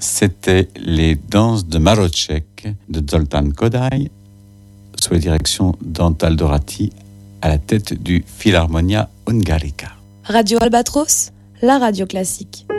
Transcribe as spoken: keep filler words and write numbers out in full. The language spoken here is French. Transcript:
C'était les danses de Marocek de Zoltán Kodály, sous la direction d'Antal Dorati, à la tête du Philharmonia Hungarica. Radio Albatros, la radio classique.